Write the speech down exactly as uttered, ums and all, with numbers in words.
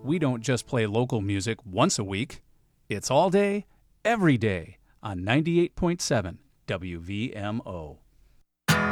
we don't just play local music once a week. It's all day, every day on ninety-eight point seven W V M O.